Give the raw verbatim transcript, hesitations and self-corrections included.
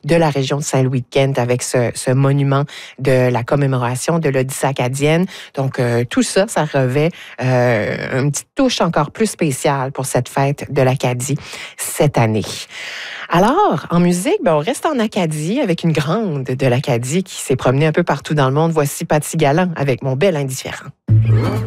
de la région de Saint-Louis de Kent avec ce, ce monument de la commémoration de l'Odyssée acadienne. Donc, euh, tout ça, ça revêt euh, une petite touche encore plus spéciale pour cette fête de l'Acadie cette année. Alors, en musique, ben, on reste en Acadie avec une grande de l'Acadie qui s'est promenée un peu partout dans le monde. Voici Patty Galland avec Mon bel indifférent.